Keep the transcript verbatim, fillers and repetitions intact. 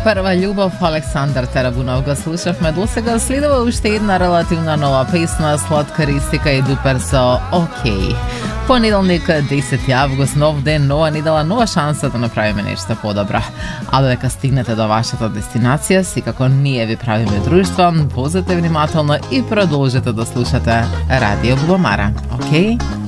Прва љубов, Александар Тарабунов го слушавме досега. Следува уште една релативна нова песна, Сладка Ристика и Дупер со Океј. Понеделник, десети август, нов ден, нова недела, нова шанса да направиме нешто подобро. А додека стигнете до вашата дестинација, секако ние ви правиме друштво, возете внимателно и продолжете да слушате Радио Буломара. Океј?